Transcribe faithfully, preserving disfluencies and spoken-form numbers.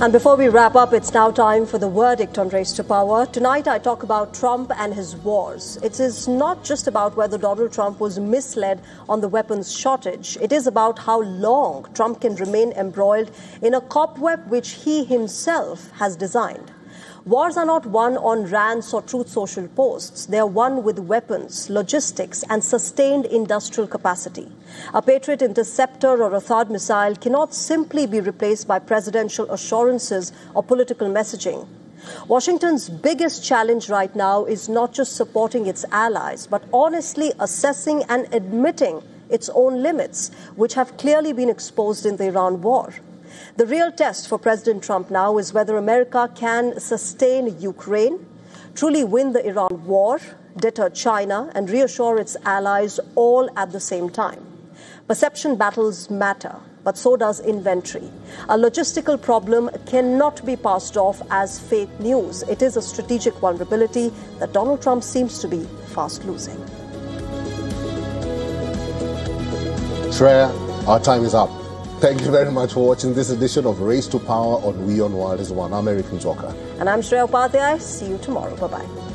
And before we wrap up, it's now time for the verdict on Race to Power. Tonight, I talk about Trump and his wars. It is not just about whether Donald Trump was misled on the weapons shortage. It is about how long Trump can remain embroiled in a cobweb which he himself has designed. Wars are not won on rants or Truth Social posts. They are won with weapons, logistics, and sustained industrial capacity. A Patriot interceptor or a THAAD missile cannot simply be replaced by presidential assurances or political messaging. Washington's biggest challenge right now is not just supporting its allies, but honestly assessing and admitting its own limits, which have clearly been exposed in the Iran war. The real test for President Trump now is whether America can sustain Ukraine, truly win the Iran war, deter China, and reassure its allies all at the same time. Perception battles matter, but so does inventory. A logistical problem cannot be passed off as fake news. It is a strategic vulnerability that Donald Trump seems to be fast losing. Shreya, our time is up. Thank you very much for watching this edition of Race to Power on WION World is One. I'm Eric Njoka. And I'm Shreya Upadhyay. See you tomorrow. Bye-bye.